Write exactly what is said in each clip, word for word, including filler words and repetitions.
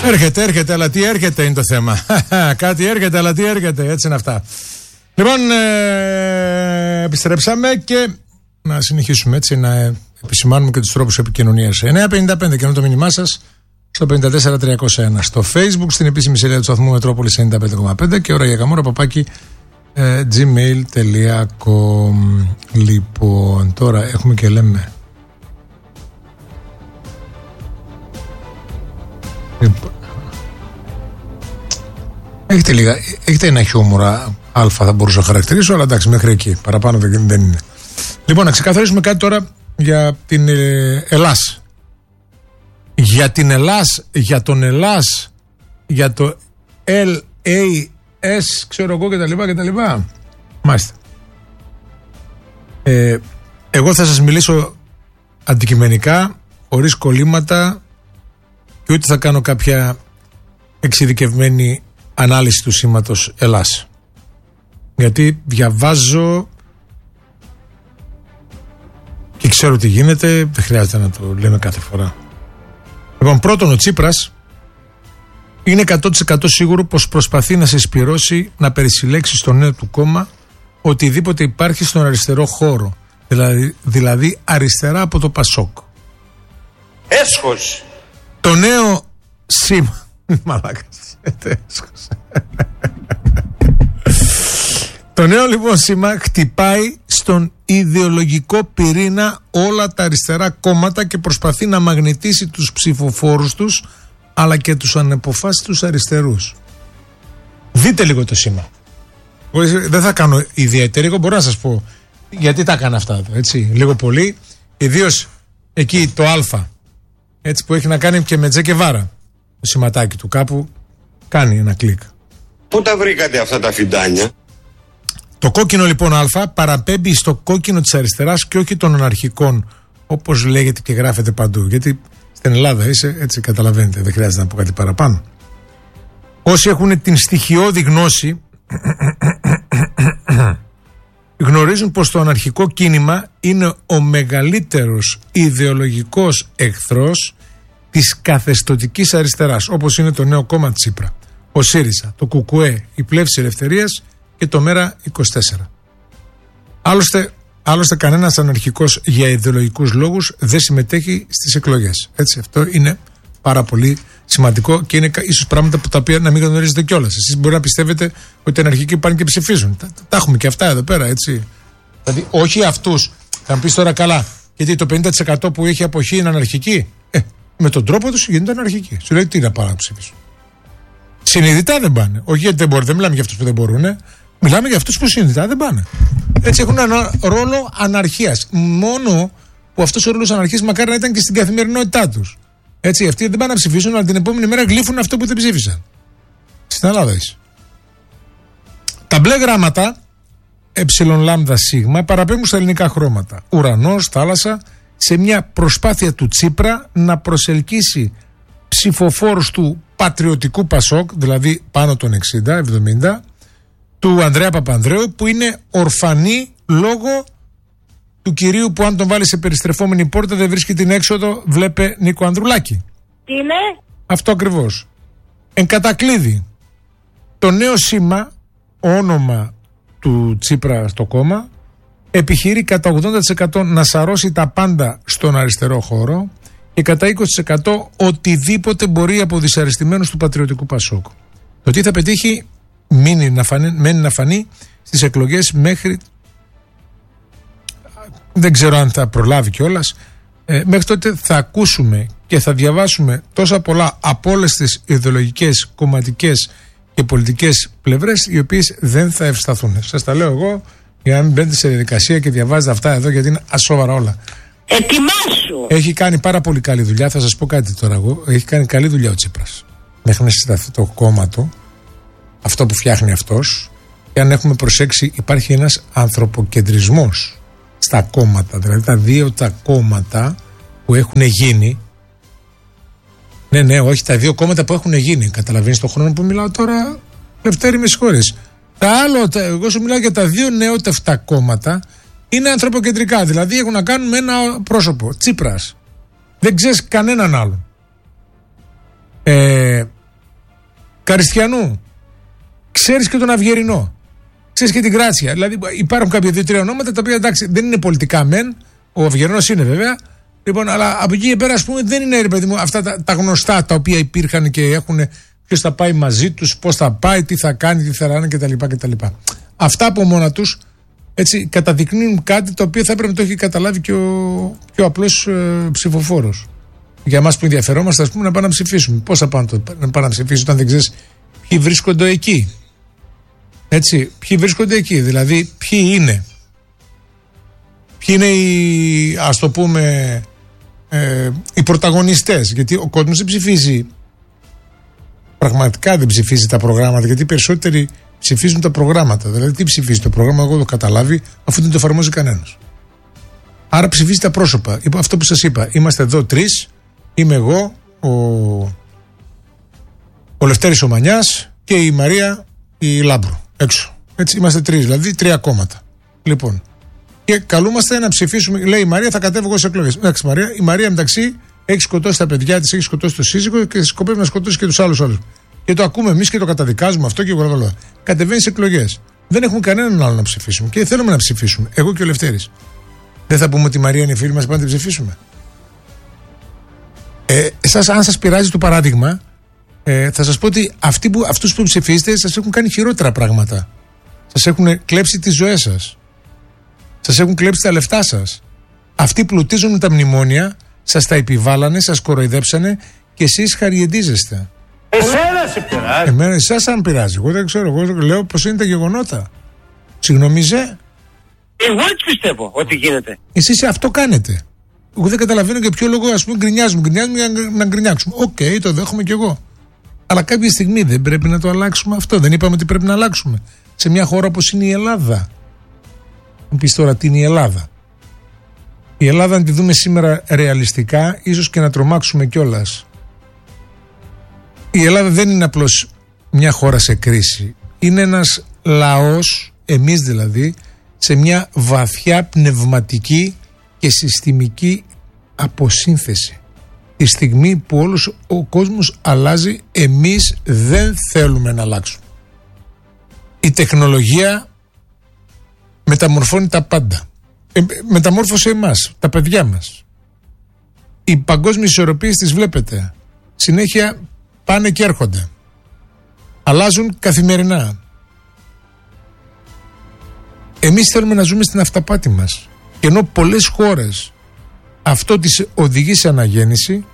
Έρχεται, έρχεται, αλλά τι έρχεται είναι το θέμα. Κάτι έρχεται, αλλά τι έρχεται. Έτσι είναι αυτά. Λοιπόν, ε, επιστρέψαμε και να συνεχίσουμε έτσι να επισημάνουμε και τους τρόπους επικοινωνίας. εννιά πενήντα πέντε και το μήνυμά σας στο πέντε τέσσερα τριακόσια ένα. Στο Facebook, στην επίσημη σελίδα του σταθμού Μετρόπολης ενενήντα πέντε κόμμα πέντε και ώρα για καμόρα παπάκι ε, gmail τελεία com. Λοιπόν, τώρα έχουμε και λέμε. Έχετε λίγα, έχετε ένα χιούμορα α θα μπορούσα να χαρακτηρίσω, αλλά εντάξει μέχρι εκεί, παραπάνω δεν, δεν είναι. Λοιπόν, να ξεκαθαρίσουμε κάτι τώρα για την ε, Ελλάς. Για την Ελλάς, για τον Ελλάς, για το L A S, ξέρω εγώ κτλ. κτλ. Μάλιστα. Ε, εγώ θα σας μιλήσω αντικειμενικά, χωρίς κολλήματα και ούτε θα κάνω κάποια εξειδικευμένη ανάλυση του σήματος Ελλάς. Γιατί διαβάζω και ξέρω τι γίνεται, δεν χρειάζεται να το λέμε κάθε φορά. Λοιπόν, πρώτον, ο Τσίπρας είναι εκατό τοις εκατό σίγουρο πως προσπαθεί να συσπυρώσει, να περισυλλέξει στο νέο του κόμμα οτιδήποτε υπάρχει στον αριστερό χώρο. Δηλαδή, δηλαδή αριστερά από το Πασόκ. Έσχος. Το νέο σήμα. Μαλάκας. Το νέο λοιπόν σήμα χτυπάει στον ιδεολογικό πυρήνα όλα τα αριστερά κόμματα και προσπαθεί να μαγνητήσει τους ψηφοφόρους τους αλλά και τους ανεποφάσιστους αριστερούς. Δείτε λίγο το σήμα. Δεν θα κάνω ιδιαίτερη, εγώ μπορώ να σας πω γιατί τα έκανα αυτά, έτσι, λίγο πολύ, ιδίως εκεί το Α, έτσι, που έχει να κάνει και με Τζε Γκεβάρα, το σηματάκι του κάπου κάνει ένα κλικ. Πού τα βρήκατε αυτά τα φιντάνια? Το κόκκινο λοιπόν Α παραπέμπει στο κόκκινο της αριστεράς και όχι των αναρχικών, όπως λέγεται και γράφεται παντού. Γιατί στην Ελλάδα είσαι, έτσι καταλαβαίνετε, δεν χρειάζεται να πω κάτι παραπάνω. Όσοι έχουν την στοιχειώδη γνώση γνωρίζουν πως το αναρχικό κίνημα είναι ο μεγαλύτερος ιδεολογικός εχθρός της καθεστωτικής αριστεράς, όπως είναι το νέο κόμμα Τσίπρα, ο ΣΥΡΙΖΑ, το ΚΚΕ, η Πλεύση Ελευθερίας και το ΜΕΡΑ είκοσι τέσσερα. Άλλωστε, άλλωστε κανένας αναρχικός για ιδεολογικούς λόγους δεν συμμετέχει στις εκλογές. Έτσι, αυτό είναι πάρα πολύ σημαντικό και είναι ίσως πράγματα που τα οποία να μην γνωρίζετε κιόλας. Εσείς μπορεί να πιστεύετε ότι οι αναρχικοί πάνε και ψηφίζουν. Τα, τα έχουμε και αυτά εδώ πέρα, έτσι. Δηλαδή, όχι αυτούς. Θα μου πεις τώρα καλά, γιατί το πενήντα τοις εκατό που έχει αποχή είναι αναρχική. Ε, με τον τρόπο τους γίνεται αναρχική. Σου λέει τι να πάνε να ψηφίσουν. Συνειδητά δεν πάνε. Όχι γιατί δεν μπορούν, δεν μιλάμε για αυτούς που δεν μπορούν. Ε. Μιλάμε για αυτούς που συνειδητά δεν πάνε. Έτσι έχουν ένα ρόλο αναρχίας. Μόνο που αυτός ο ρόλος αναρχίας μακάρι να ήταν και στην καθημερινότητά τους. Έτσι, αυτοί δεν πάνε να ψηφίσουν, αλλά την επόμενη μέρα γλύφουν αυτό που δεν ψήφισαν. Στην Ελλάδα είσαι. Τα μπλε γράμματα, ε λάμδα σίγμα, παραπέμπουν στα ελληνικά χρώματα. Ουρανός, θάλασσα, σε μια προσπάθεια του Τσίπρα να προσελκύσει ψηφοφόρους του πατριωτικού Πασόκ, δηλαδή πάνω των εξήντα εβδομήντα, του Ανδρέα Παπανδρέου, που είναι ορφανή λόγω του κυρίου που αν τον βάλει σε περιστρεφόμενη πόρτα δεν βρίσκει την έξοδο, βλέπε Νίκο Ανδρουλάκη. Τι είναι? Αυτό ακριβώς. Εν κατακλείδη, το νέο σήμα, όνομα του Τσίπρα στο κόμμα, επιχειρεί κατά ογδόντα τοις εκατό να σαρώσει τα πάντα στον αριστερό χώρο και κατά είκοσι τοις εκατό οτιδήποτε μπορεί από δυσαρεστημένους του πατριωτικού Πασόκ. Το τι θα πετύχει μένει να φανεί, μένει να φανεί στις εκλογές μέχρι, δεν ξέρω αν θα προλάβει κιόλας, ε, μέχρι τότε θα ακούσουμε και θα διαβάσουμε τόσα πολλά από όλες τις ιδεολογικές, κομματικές και πολιτικές πλευρές, οι οποίες δεν θα ευσταθούν. Σας τα λέω εγώ για να μην μπαίνετε σε διαδικασία και διαβάζετε αυτά εδώ, γιατί είναι ασόβαρα όλα. Ετοιμάσου! Έχει κάνει πάρα πολύ καλή δουλειά, θα σας πω κάτι τώρα εγώ. Έχει κάνει καλή δουλειά ο Τσίπρας μέχρι να συσταθεί το κόμμα του, αυτό που φτιάχνει αυτός. Και αν έχουμε προσέξει, υπάρχει ένας ανθρωποκεντρισμός στα κόμματα. Δηλαδή τα δύο τα κόμματα που έχουν γίνει. Ναι, ναι, όχι, τα δύο κόμματα που έχουν γίνει. Καταλαβαίνεις τον χρόνο που μιλάω τώρα, Λευτέρη, με συγχωρείς. Τα άλλο, τα, εγώ σου μιλάω για τα δύο νεότευτα κόμματα, είναι ανθρωποκεντρικά. Δηλαδή έχουν να κάνουν με ένα πρόσωπο. Τσίπρας. Δεν ξέρεις κανέναν άλλον. Ε, Καριστιανού. Ξέρεις και τον Αυγερινό. Ξέρεις και την Κράτια. Δηλαδή υπάρχουν κάποια δύο-τρία ονόματα τα οποία εντάξει δεν είναι πολιτικά μεν. Ο Αυγερινός είναι βέβαια. Λοιπόν, αλλά από εκεί και πέρα, ας πούμε, δεν είναι ρε παιδί μου αυτά τα, τα γνωστά τα οποία υπήρχαν και έχουν ποιος θα πάει μαζί τους, πώς θα πάει, τι θα κάνει, τι θα ράνε κτλ. κτλ. Αυτά από μόνα τους έτσι καταδεικνύουν κάτι το οποίο θα έπρεπε να το έχει καταλάβει και ο πιο απλός ε, ψηφοφόρος. Για εμάς που ενδιαφερόμαστε, ας πούμε, να πάμε να ψηφίσουμε. Πώς θα πάμε να πάμε να ψηφίσουμε όταν δεν ξέρεις ποιοι βρίσκονται εκεί. Έτσι, ποιοι βρίσκονται εκεί, δηλαδή ποιοι είναι. Ποιοι είναι οι, ας το πούμε, ε, οι πρωταγωνιστές. Γιατί ο κόσμος δεν ψηφίζει, πραγματικά δεν ψηφίζει τα προγράμματα, γιατί οι περισσότεροι ψηφίζουν τα προγράμματα. Δηλαδή, τι ψηφίζει το πρόγραμμα, εγώ το καταλάβει, αφού δεν το εφαρμόζει κανένας. Άρα ψηφίζει τα πρόσωπα. Αυτό που σας είπα, είμαστε εδώ τρεις, είμαι εγώ, ο, ο Λευτέρης ο Μανιάς και η Μαρία η Λάμπρου, έξω. Έτσι, είμαστε τρεις, δηλαδή τρία κόμματα. Λοιπόν, και καλούμαστε να ψηφίσουμε. Λέει η Μαρία, θα κατέβω εγώ σε εκλογές. Εντάξει, Μαρία, η Μαρία μεταξύ έχει σκοτώσει τα παιδιά της, έχει σκοτώσει το σύζυγο και σκοπεύει να σκοτώσει και τους άλλους όλους. Και το ακούμε εμείς και το καταδικάζουμε αυτό και εγώ. Κατεβαίνει σε εκλογές. Δεν έχουμε κανέναν άλλο να ψηφίσουμε και θέλουμε να ψηφίσουμε. Εγώ και ο Λευτέρης. Δεν θα πούμε ότι η Μαρία είναι η φίλη μας, πάμε να την ψηφίσουμε. Ε, εσάς, αν σας πειράζει το παράδειγμα, ε, θα σας πω ότι αυτοί που, αυτούς που ψηφίσετε σας έχουν κάνει χειρότερα πράγματα. Σας έχουν κλέψει τις ζωές σας. Σας έχουν κλέψει τα λεφτά σας. Αυτοί πλουτίζουν με τα μνημόνια, σας τα επιβάλανε, σας κοροϊδέψανε και εσείς χαριεντίζεστε. Εσένα σε πειράζει. Εμένα, εσάς αν πειράζει. Εγώ δεν ξέρω. Εγώ λέω πως είναι τα γεγονότα. Συγγνώμιζε. Εγώ έτσι πιστεύω ότι γίνεται. Εσείς αυτό κάνετε. Εγώ δεν καταλαβαίνω για ποιο λόγο, ας πούμε, γκρινιάζουμε. Γκρινιάζουμε για να γκρινιάξουμε. Οκ, okay, το δέχομαι κι εγώ. Αλλά κάποια στιγμή δεν πρέπει να το αλλάξουμε αυτό. Δεν είπαμε ότι πρέπει να αλλάξουμε. Σε μια χώρα όπως είναι η Ελλάδα. Μου πεις τώρα τι είναι η Ελλάδα. Η Ελλάδα, αν τη δούμε σήμερα ρεαλιστικά, ίσως και να τρομάξουμε κιόλας. Η Ελλάδα δεν είναι απλώς μια χώρα σε κρίση. Είναι ένας λαός, εμείς δηλαδή, σε μια βαθιά πνευματική και συστημική αποσύνθεση. Τη στιγμή που όλος ο κόσμος αλλάζει, εμείς δεν θέλουμε να αλλάξουμε. Η τεχνολογία μεταμορφώνει τα πάντα. Ε, μεταμόρφωσε εμάς, τα παιδιά μας. Οι παγκόσμιες ισορροπίες τις βλέπετε. Συνέχεια πάνε και έρχονται. Αλλάζουν καθημερινά. Εμείς θέλουμε να ζούμε στην αυταπάτη μας. Και ενώ πολλές χώρες αυτό τις οδηγεί σε αναγέννηση.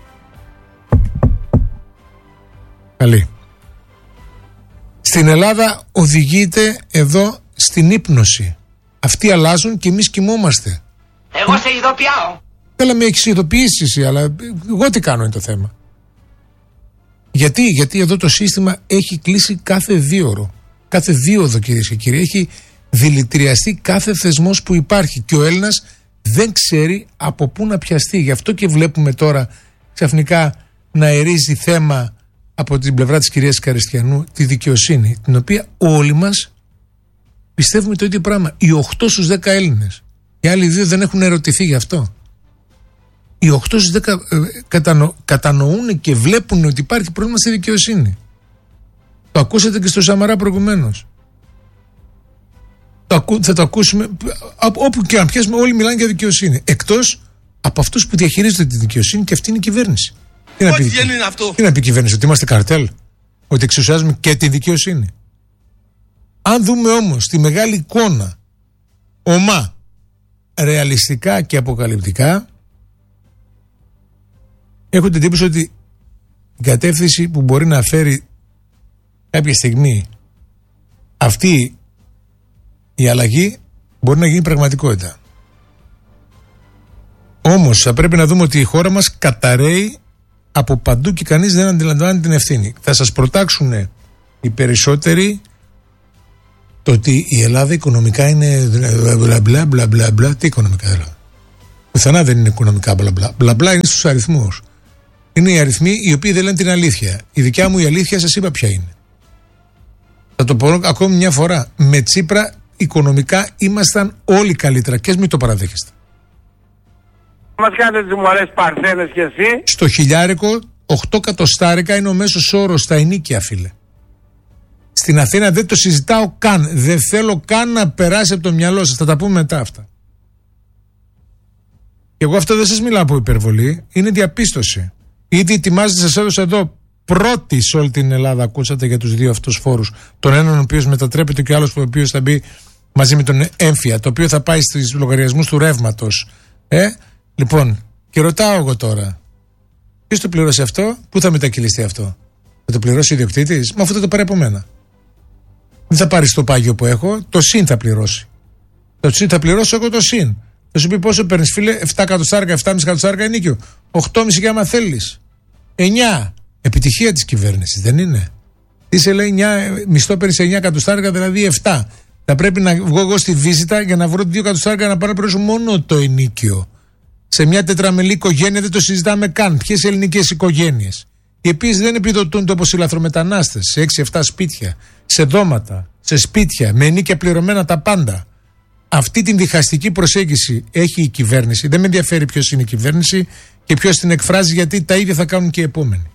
Καλή. Στην Ελλάδα οδηγείται εδώ στην ύπνωση. Αυτοί αλλάζουν και εμείς κοιμόμαστε. Εγώ σε ειδοποιάω. Καλά, με έχεις ειδοποιήσει εσύ, αλλά εγώ τι κάνω είναι το θέμα. Γιατί, γιατί εδώ το σύστημα έχει κλείσει κάθε δίωρο. Κάθε δίωδο, κυρίες και κύριοι. Έχει δηλητηριαστεί κάθε θεσμός που υπάρχει και ο Έλληνας δεν ξέρει από πού να πιαστεί. Γι' αυτό και βλέπουμε τώρα ξαφνικά να ερίζει θέμα από την πλευρά της κυρίας Καριστιανού τη δικαιοσύνη, την οποία όλοι μας πιστεύουμε το ίδιο πράγμα. Οι οκτώ στους δέκα Έλληνες. Οι άλλοι δύο δεν έχουν ερωτηθεί γι' αυτό. Οι οκτώ στους δέκα ε, κατανο, κατανοούν και βλέπουν ότι υπάρχει πρόβλημα στη δικαιοσύνη. Το ακούσατε και στο Σαμαρά προηγουμένως. Το ακού, θα το ακούσουμε όπου και αν πιάσουμε, όλοι μιλάνε για δικαιοσύνη. Εκτός από αυτούς που διαχειρίζονται τη δικαιοσύνη, και αυτή είναι η κυβέρνηση. Τι να πει, είναι αυτό. Τι να πει η κυβέρνηση, ότι είμαστε καρτέλ, ότι εξουσιάζουμε και τη δικαιοσύνη. Αν δούμε όμως τη μεγάλη εικόνα, ομά, ρεαλιστικά και αποκαλυπτικά, έχω την εντύπωση ότι η κατεύθυνση που μπορεί να φέρει κάποια στιγμή αυτή η αλλαγή μπορεί να γίνει πραγματικότητα. Όμως θα πρέπει να δούμε ότι η χώρα μας καταρρέει από παντού και κανείς δεν αντιλαμβάνει την ευθύνη. Θα σας προτάξουν οι περισσότεροι το ότι η Ελλάδα οικονομικά είναι μπλα μπλα μπλα μπλα μπλα. Τι οικονομικά δηλαδή? Πουθενά δεν είναι οικονομικά μπλα μπλα. Μπλα μπλα είναι στους αριθμούς. Είναι οι αριθμοί οι οποίοι δεν λένε την αλήθεια. Η δικιά μου η αλήθεια σας είπα ποια είναι. Θα το πω ακόμη μια φορά. Με Τσίπρα οικονομικά ήμασταν όλοι καλύτερα και ας μην το παραδέχεστε. Μας κάνετε τις μωρές παρθένες κι εσύ. Στο χιλιάρικο οκτώ εκατοστάρικα είναι ο μέσος όρος στα ενοίκια, φίλε. Στην Αθήνα δεν το συζητάω καν. Δεν θέλω καν να περάσει από το μυαλό σας. Θα τα πούμε μετά αυτά. Και εγώ αυτό δεν σας μιλάω από υπερβολή. Είναι διαπίστωση. Ήδη ετοιμάζεται, σας έδωσα εδώ πρώτη σε όλη την Ελλάδα. Ακούσατε για τους δύο αυτούς φόρους. Τον έναν ο οποίος μετατρέπεται και ο άλλος ο οποίος θα μπει μαζί με τον έμφυα. Το οποίο θα πάει στους λογαριασμούς του ρεύματος. Ε, λοιπόν, και ρωτάω εγώ τώρα. Ποιος το πληρώσει αυτό, πού θα μετακυλιστεί αυτό? Θα το πληρώσει ο ιδιοκτήτης? Μα αυτό θα το πάρει από μένα. Δεν θα πάρει το πάγιο που έχω, το συν θα πληρώσει. Το συν θα πληρώσω εγώ το συν. Θα σου πει πόσο παίρνεις, φίλε, επτά εκατοστάρικα, επτά κόμμα πέντε εκατοστάρικα ενίκιο. οκτώ κόμμα πέντε και άμα θέλεις. εννιά. Επιτυχία της κυβέρνησης, δεν είναι? Τι σε λέει, εννιά, μισθό παίρνεις εννιά εκατοστάρικα, δηλαδή επτά. Θα πρέπει να βγω εγώ στη βίζητα για να βρω δύο εκατοστάρικα να πάρω να πληρώσω μόνο το ενίκιο. Σε μια τετραμελή οικογένεια δεν το συζητάμε καν. Ποιες ελληνικές οικογένειες? Οι οποίες δεν επιδοτούνται όπως οι λαθρομετανάστες, σε έξι εφτά σπίτια, σε δώματα, σε σπίτια, με ενίκια πληρωμένα τα πάντα. Αυτή την διχαστική προσέγγιση έχει η κυβέρνηση. Δεν με ενδιαφέρει ποιος είναι η κυβέρνηση και ποιος την εκφράζει, γιατί τα ίδια θα κάνουν και οι επόμενοι.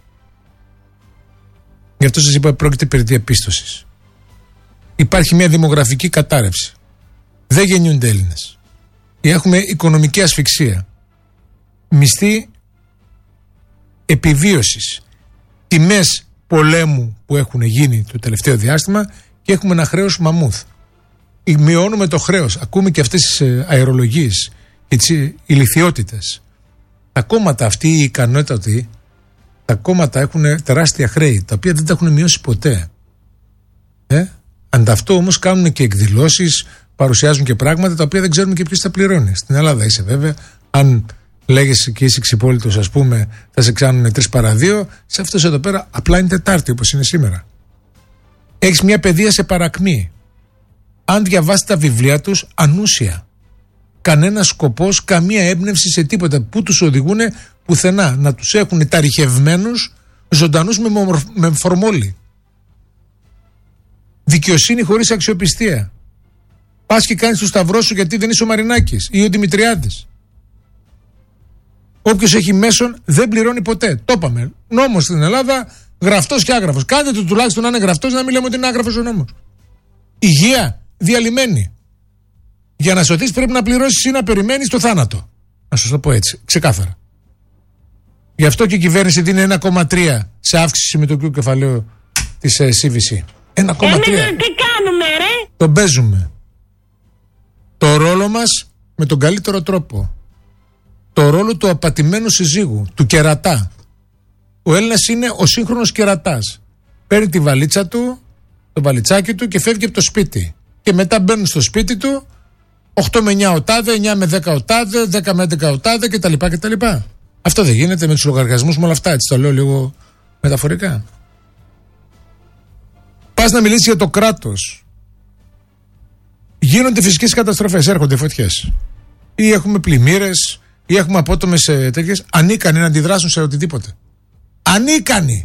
Γι' αυτό σας είπα, πρόκειται περί διαπίστωσης. Υπάρχει μια δημογραφική κατάρρευση. Δεν γεννιούνται Έλληνες. Έχουμε οικονομική ασφυξία. Μισθή επιβίωσης. Τιμές πολέμου που έχουν γίνει το τελευταίο διάστημα και έχουμε ένα χρέος μαμούθ. Μειώνουμε το χρέος. Ακούμε και αυτές τις αερολογίες και τις ηλιθιότητες. Τα κόμματα αυτοί, οι ικανότατοι, τα κόμματα έχουν τεράστια χρέη, τα οποία δεν τα έχουν μειώσει ποτέ. Ε? Ανταυτό όμως κάνουν και εκδηλώσεις, παρουσιάζουν και πράγματα τα οποία δεν ξέρουμε και ποιος τα πληρώνει. Στην Ελλάδα είσαι βέβαια, αν λέγεσαι και είσαι ξυπόλυτος, ας πούμε, θα σε κάνουν τρεις παρά δύο, σε αυτός εδώ πέρα απλά είναι Τετάρτη όπως είναι σήμερα. Έχεις μια παιδεία σε παρακμή. Αν διαβάσεις τα βιβλία τους, ανούσια. Κανένα σκοπός, καμία έμπνευση σε τίποτα. Πού τους οδηγούν? Πουθενά. Να τους έχουν ταριχευμένους, ζωντανούς με, μορφ, με φορμόλι. Δικαιοσύνη χωρίς αξιοπιστία. Πας και κάνεις το σταυρό σου γιατί δεν είσαι ο Μαρινάκης ή ο Δημητριάδης. Όποιος έχει μέσον δεν πληρώνει ποτέ. Το είπαμε. Νόμος στην Ελλάδα, γραφτός και άγραφος. Κάντε το τουλάχιστον να είναι γραφτός, να μην λέμε ότι είναι άγραφος ο νόμος. Υγεία, διαλυμένη. Για να σωθείς πρέπει να πληρώσεις ή να περιμένεις το θάνατο. Να σου το πω έτσι, ξεκάθαρα. Γι' αυτό και η κυβέρνηση δίνει ένα κόμμα τρία σε αύξηση συμμετοχικού κεφαλαίου της ε, σι βι σι. ένα κόμμα τρία. Εμείς τι κάνουμε, ρε? Τον παίζουμε. Το ρόλο μας με τον καλύτερο τρόπο. Το ρόλο του απατημένου συζύγου, του κερατά. Ο Έλληνας είναι ο σύγχρονος κερατάς. Παίρνει τη βαλίτσα του, το βαλιτσάκι του και φεύγει από το σπίτι. Και μετά μπαίνουν στο σπίτι του οκτώ με εννιά ο τάδε, εννιά με δέκα ο τάδε, δέκα με έντεκα ο τάδε κτλ. κτλ. Αυτό δεν γίνεται με τους λογαριασμούς, με όλα αυτά, έτσι το λέω λίγο μεταφορικά. Πας να μιλήσεις για το κράτος. Γίνονται φυσικές καταστροφές, έρχονται φωτιές. Ή έχουμε πλημμύρες, ή έχουμε απότομες τέτοιες. Ανίκανοι να αντιδράσουν σε οτιδήποτε. Ανίκανοι!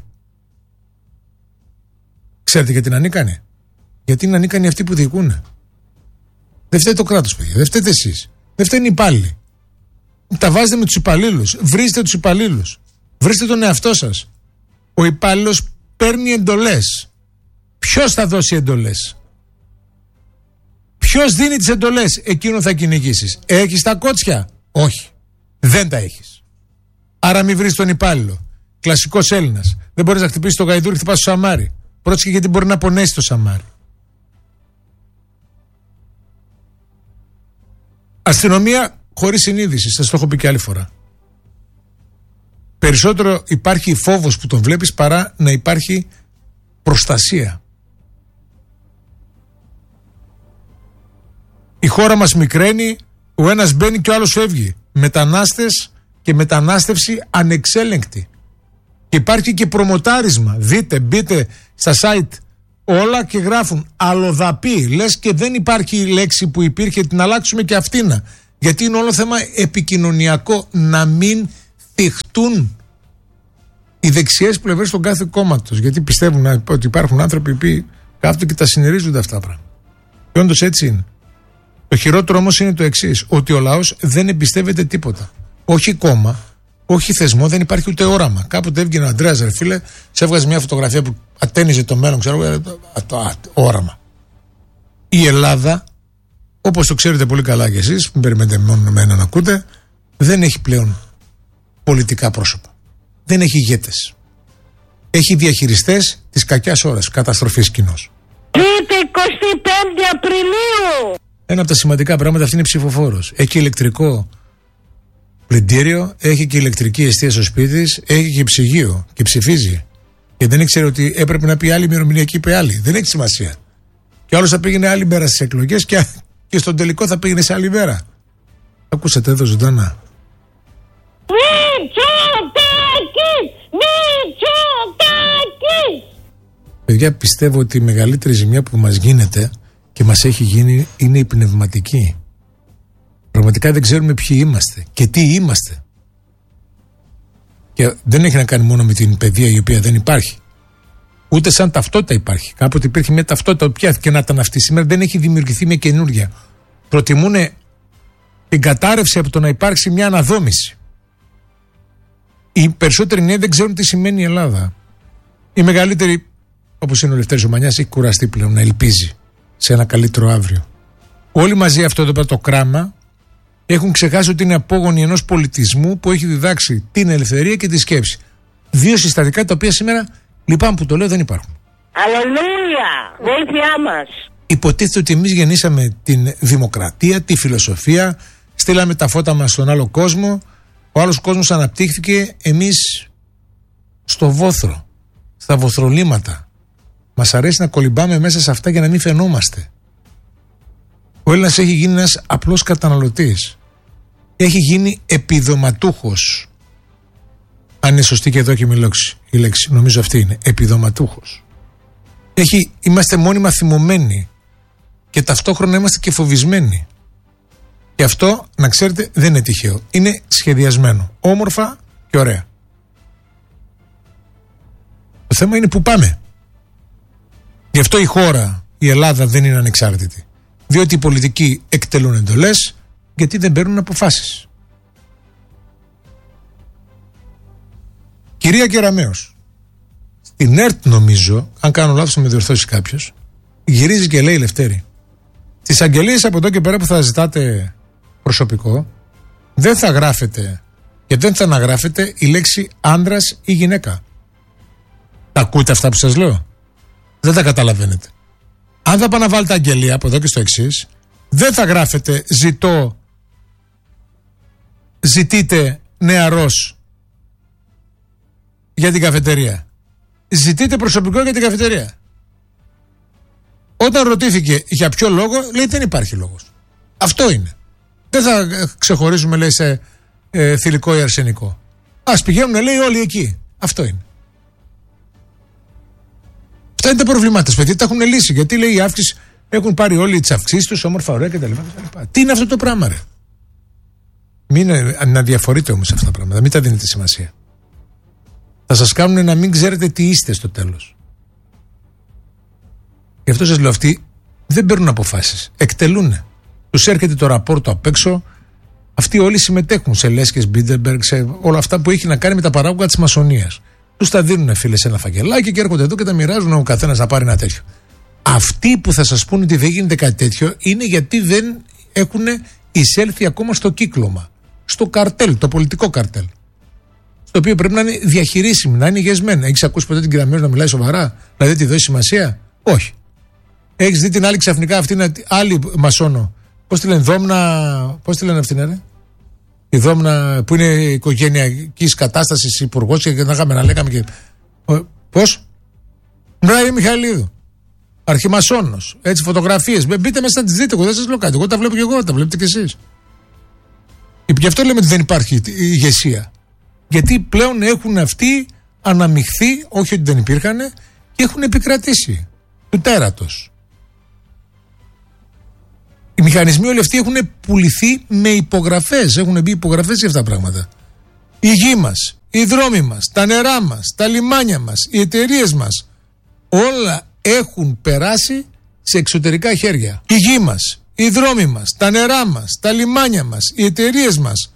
Ξέρετε γιατί είναι ανίκανοι? Γιατί είναι ανίκανοι αυτοί που διοικούν. Δεν φταίει το κράτος, παιδιά. Δεν φταίτε εσείς. Δεν φταίνουν οι υπάλληλοι. Τα βάζετε με τους υπαλλήλους. Βρίζετε τους υπαλλήλους. Βρίστε τον εαυτό σας. Ο υπάλληλος παίρνει εντολές. Ποιος θα δώσει εντολές? Ποιος δίνει τις εντολές? Εκείνο θα κυνηγήσεις. Έχεις τα κότσια? Όχι. Δεν τα έχεις. Άρα μην βρεις τον υπάλληλο. Κλασικός Έλληνας. Δεν μπορείς να χτυπήσεις το γαϊδούρι, χτυπάς στο σαμάρι. Πρόσεχε γιατί μπορεί να πονέσει το σαμάρι. Αστυνομία χωρίς συνείδηση, σας το έχω πει και άλλη φορά. Περισσότερο υπάρχει φόβος που τον βλέπεις παρά να υπάρχει προστασία. Η χώρα μας μικραίνει, ο ένας μπαίνει και ο άλλος φεύγει. Μετανάστες και μετανάστευση ανεξέλεγκτη. Και υπάρχει και προμοτάρισμα. Δείτε, μπείτε στα site όλα και γράφουν αλλοδαπή. Λες και δεν υπάρχει η λέξη που υπήρχε, την αλλάξουμε και αυτήν. Γιατί είναι όλο θέμα επικοινωνιακό. Να μην θυχτούν οι δεξιές πλευρές των κάθε κόμματος. Γιατί πιστεύουν ότι υπάρχουν άνθρωποι που κάθονται και τα συνειρίζονται αυτά τα πράγματα. Και όντως έτσι είναι. Το χειρότερο όμως είναι το εξής, ότι ο λαός δεν εμπιστεύεται τίποτα. Όχι κόμμα, Όχι θεσμό, δεν υπάρχει ούτε όραμα. Κάποτε έβγαινε ο Αντρέας, ρε φίλε, σε έβγαζε μια φωτογραφία που ατένιζε το μέλλον, ξέρω εγώ, το, το, το όραμα. Η Ελλάδα, όπως το ξέρετε πολύ καλά κι εσείς, μην περιμένετε μόνο εμένα να ακούτε, δεν έχει πλέον πολιτικά πρόσωπα. Δεν έχει ηγέτες. Έχει διαχειριστές της κακιάς ώρας, καταστροφής κοινώς. Τρίτη εικοστή πέμπτη Απριλίου. Ένα από τα σημαντικά πράγματα αυτή είναι ψηφοφόρος. Έχει ηλεκτρικό πλυντήριο, έχει και ηλεκτρική εστία στο σπίτι της, έχει και ψυγείο και ψηφίζει. Και δεν ήξερε ότι έπρεπε να πει άλλη ημερομηνία και είπε άλλη. Δεν έχει σημασία. Και άλλος θα πήγαινε άλλη μέρα στις εκλογές και, και στον τελικό θα πήγαινε σε άλλη μέρα. Ακούσατε εδώ ζωντανά. Μητσοτάκης! Μητσοτάκης! Παιδιά, πιστεύω ότι η μεγαλύτερη ζημιά που μας γίνεται και μας έχει γίνει είναι η πνευματική. Πραγματικά δεν ξέρουμε ποιοι είμαστε και τι είμαστε. Και δεν έχει να κάνει μόνο με την παιδεία η οποία δεν υπάρχει. Ούτε σαν ταυτότητα υπάρχει. Κάποτε υπήρχε μια ταυτότητα, ποια και να ήταν αυτή. Σήμερα δεν έχει δημιουργηθεί μια καινούργια. Προτιμούν την κατάρρευση από το να υπάρξει μια αναδόμηση. Οι περισσότεροι νέοι δεν ξέρουν τι σημαίνει η Ελλάδα. Οι μεγαλύτεροι, όπως είναι ο Λευτέρης Ομανιάς, έχει κουραστεί πλέον να ελπίζει σε ένα καλύτερο αύριο. Όλοι μαζί αυτό εδώ το κράμα έχουν ξεχάσει ότι είναι απόγονοι ενός πολιτισμού που έχει διδάξει την ελευθερία και τη σκέψη. Δύο συστατικά τα οποία σήμερα, λυπάμαι που το λέω, δεν υπάρχουν. Αλληλούια! Βοήθειά μας! Υποτίθεται ότι εμείς γεννήσαμε την δημοκρατία, τη φιλοσοφία, στείλαμε τα φώτα μας στον άλλο κόσμο, ο άλλος κόσμος αναπτύχθηκε, εμείς στο βόθρο, στα βοθρολίματα. Μας αρέσει να κολυμπάμε μέσα σε αυτά για να μην φαινόμαστε. Ο Έλληνας έχει γίνει ένας απλός καταναλωτής. Έχει γίνει επιδοματούχος. Αν είναι σωστή και εδώ και η λέξη, η λέξη, νομίζω αυτή είναι, επιδοματούχος. Έχει, είμαστε μόνιμα θυμωμένοι και ταυτόχρονα είμαστε και φοβισμένοι. Και αυτό, να ξέρετε, δεν είναι τυχαίο. Είναι σχεδιασμένο. Όμορφα και ωραία. Το θέμα είναι που πάμε. Γι' αυτό η χώρα, η Ελλάδα, δεν είναι ανεξάρτητη. Διότι οι πολιτικοί εκτελούν εντολές, γιατί δεν παίρνουν αποφάσεις. Κυρία Κεραμέως, στην ΕΡΤ νομίζω, αν κάνω λάθος να με διορθώσει κάποιος, γυρίζει και λέει, Λευτέρη, τις αγγελίες από εδώ και πέρα που θα ζητάτε προσωπικό, δεν θα γράφετε και δεν θα αναγράφετε η λέξη άντρας ή γυναίκα. Τα ακούτε αυτά που σας λέω? Δεν τα καταλαβαίνετε. Αν θα πάνε να βάλετε αγγελία από εδώ και στο εξής, δεν θα γράφετε ζητώ, ζητείτε νεαρός για την καφετερία. Ζητείτε προσωπικό για την καφετερία. Όταν ρωτήθηκε για ποιο λόγο, λέει δεν υπάρχει λόγος. Αυτό είναι. Δεν θα ξεχωρίζουμε, λέει, σε ε, θηλυκό ή αρσενικό. Ας πηγαίνουν, λέει, όλοι εκεί. Αυτό είναι. Αυτά είναι τα προβλήματα, παιδιά, τα έχουν λύσει. Γιατί, λέει, οι αύξηση έχουν πάρει όλοι τις αυξήσεις τους, όμορφα, ωραία κτλ. Τι είναι αυτό το πράγμα, ρε? Μην να διαφορείτε όμως αυτά τα πράγματα, μην τα δίνετε σημασία. Θα σας κάνουν να μην ξέρετε τι είστε στο τέλος. Γι' αυτό σας λέω, αυτοί δεν παίρνουν αποφάσεις, εκτελούν. Τους έρχεται το ραπόρτο απ' έξω. Αυτοί όλοι συμμετέχουν σε Λέσκες, Μπίντεμπεργκ, σε όλα αυτά που έχει να κάνει με τα παράγωγα της μασονίας. Τους τα δίνουν, φίλε, σε ένα φακελάκι και έρχονται εδώ και τα μοιράζουν ο καθένας να πάρει ένα τέτοιο. Αυτοί που θα σας πούνε ότι δεν γίνεται κάτι τέτοιο είναι γιατί δεν έχουν εισέλθει ακόμα στο κύκλωμα. Στο καρτέλ, το πολιτικό καρτέλ. Στο οποίο πρέπει να είναι διαχειρίσιμοι, να είναι ηγεσμένοι. Έχεις ακούσει ποτέ την Κεραμέως να μιλάει σοβαρά? Δηλαδή τη δώσει σημασία? Όχι. Έχεις δει την άλλη ξαφνικά αυτήν, άλλη μασόνο? Πώς τη λένε, Δόμνα, πώς τη λένε αυτήν, ρε? Η Δόμνα που είναι οικογενειακής κατάστασης υπουργός και να είχαμε να λέγαμε και. Πώς? Μπράβο, Μιχαηλίδου. Αρχιμασόνος. Έτσι, φωτογραφίες. Μπείτε μέσα να τις δείτε. Εγώ δεν σας λέω κάτι. Εγώ τα βλέπω και εγώ, τα βλέπετε κι εσείς. Γι' αυτό λέμε ότι δεν υπάρχει ηγεσία. Γιατί πλέον έχουν αυτοί αναμειχθεί, όχι ότι δεν υπήρχαν, και έχουν επικρατήσει του τέρατος. Οι μηχανισμοί όλοι αυτοί έχουν πουληθεί με υπογραφές. Έχουν μπει υπογραφές για αυτά τα πράγματα. Η γη μας, οι δρόμοι μας, τα νερά μας, τα λιμάνια μας, οι εταιρείες μας, όλα έχουν περάσει σε εξωτερικά χέρια. Η γη μας, οι δρόμοι μας, τα νερά μας, τα λιμάνια μας, οι εταιρείες μας,